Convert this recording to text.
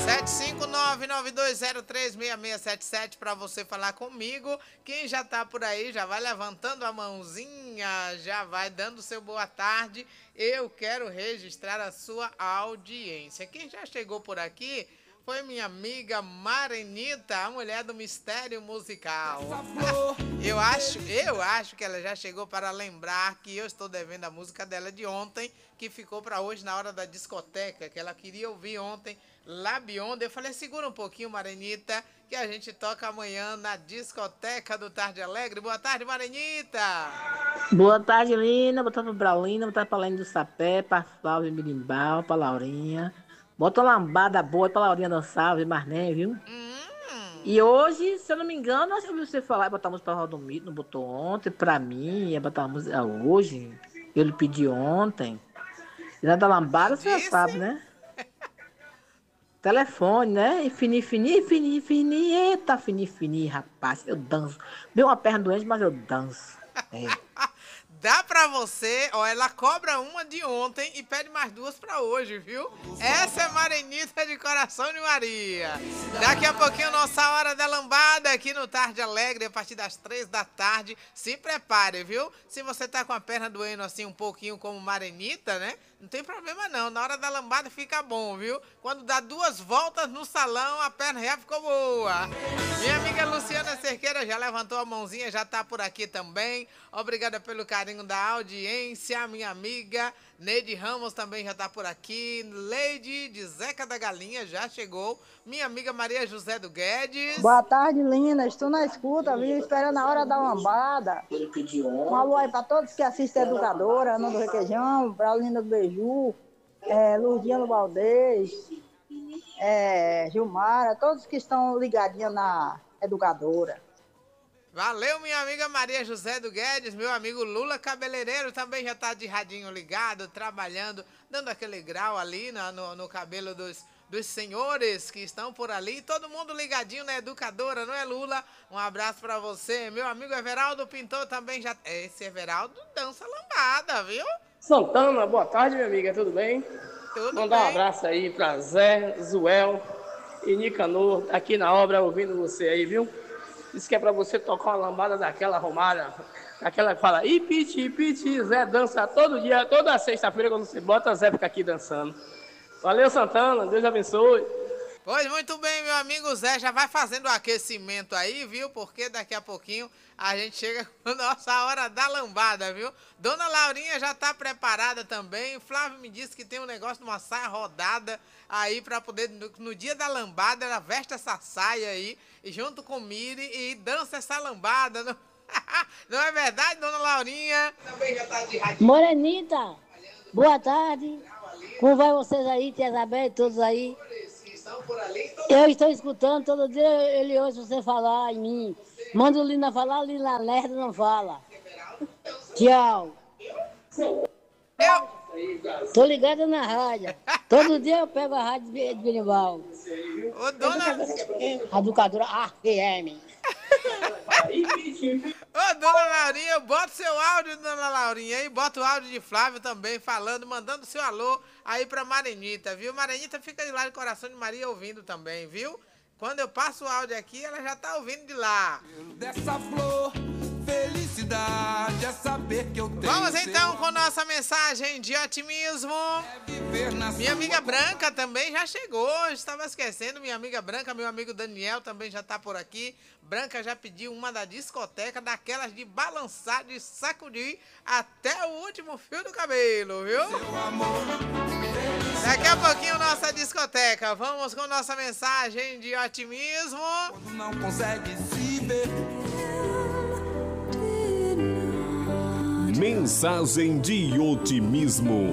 75992036677 para você falar comigo. Quem já tá por aí já vai levantando a mãozinha, já vai dando seu boa tarde. Eu quero registrar a sua audiência. Quem já chegou por aqui foi minha amiga Marenita, a mulher do mistério musical. Eu acho que ela já chegou para lembrar que eu estou devendo a música dela de ontem, que ficou para hoje na hora da discoteca, que ela queria ouvir ontem, lá Beyond. Eu falei, segura um pouquinho, Marenita, que a gente toca amanhã na discoteca do Tarde Alegre. Boa tarde, Marenita! Boa tarde, Lina. Boa tarde pra Braulina, boa tarde pra Laine do Sapé, pra Flávia Mirimbal, pra Laurinha. Bota uma lambada boa pra Laurinha dançar, viu, Marné, viu? E hoje, se eu não me engano, acho que eu ouvi você falar, botar música pra Rodomito, não botou ontem, pra mim, ia botar música hoje. Eu lhe pedi ontem. E na da lambada, você já sabe, né? Telefone, né? Fini, eita, fini, rapaz, eu danço. Deu uma perna doente, mas eu danço. É. Dá pra você, ó, ela cobra uma de ontem e pede mais duas pra hoje, viu? Essa é Marenita de Coração de Maria. Daqui a pouquinho, nossa hora da lambada aqui no Tarde Alegre, a partir das 3 da tarde. Se prepare, viu? Se você tá com a perna doendo assim um pouquinho como Marenita, né? Não tem problema não, na hora da lambada fica bom, viu? Quando dá 2 voltas no salão, a perna já ficou boa. Minha amiga Luciana Cerqueira já levantou a mãozinha, já tá por aqui também. Obrigada pelo carinho da audiência. Minha amiga Neide Ramos também já tá por aqui. Leide de Zeca da Galinha já chegou. Minha amiga Maria José do Guedes. Boa tarde, Lina. Estou na escuta, viu? Esperando a hora da lambada. Um alô aí para todos que assistem a Educadora, Ana do Requeijão, Braulina do Beiju, Lourdinha do Valdez, Gilmara, todos que estão ligadinhos na Educadora. Valeu, minha amiga Maria José do Guedes. Meu amigo Lula Cabeleireiro também já tá de radinho ligado, trabalhando, dando aquele grau ali no cabelo dos senhores que estão por ali. Todo mundo ligadinho na Educadora, não é, Lula? Um abraço pra você. Meu amigo Everaldo Pintor também já... Esse Everaldo dança lambada, viu? Santana, boa tarde, minha amiga, tudo bem? Tudo Mandar bem. um abraço aí pra Zé, Zuel e Nicanor, aqui na obra, ouvindo você aí, viu? Isso que é pra você tocar uma lambada daquela Romária, aquela que fala ipiti, Zé dança todo dia, toda sexta-feira quando você bota, Zé fica aqui dançando. Valeu, Santana, Deus abençoe. Pois muito bem, meu amigo Zé, já vai fazendo o aquecimento aí, viu? Porque daqui a pouquinho a gente chega com a nossa hora da lambada, viu? Dona Laurinha já tá preparada também. Flávio me disse que tem um negócio de uma saia rodada aí pra poder, no dia da lambada, ela veste essa saia aí, e junto com Miri, e dança essa lambada. Não, não é verdade, Dona Laurinha? Morenita, boa tarde. Como vai vocês aí, Tia Isabel e todos aí? Eu estou escutando, todo dia ele ouve você falar em mim. Manda o Lina falar, Lina lerda não fala. Tchau. Tô ligada na rádio. Todo dia eu pego a rádio de Berimbau. Ô, dona... A Educadora AFM. Ô, Dona Laurinha, bota seu áudio, Dona Laurinha, aí, bota o áudio de Flávio também, falando, mandando seu alô aí pra Marenita, viu? Marenita fica de lá de Coração de Maria ouvindo também, viu? Quando eu passo o áudio aqui, ela já tá ouvindo de lá. Dessa flor, felicidade é saber que eu tenho. Vamos então com nossa mensagem de otimismo. Minha amiga Branca também já chegou, estava esquecendo, minha amiga Branca, meu amigo Daniel também já tá por aqui. Branca já pediu uma da discoteca, daquelas de balançar, de sacudir até o último fio do cabelo, viu? Daqui a pouquinho nossa discoteca, vamos com nossa mensagem de otimismo. Quando não consegue se ver. Mensagem de otimismo.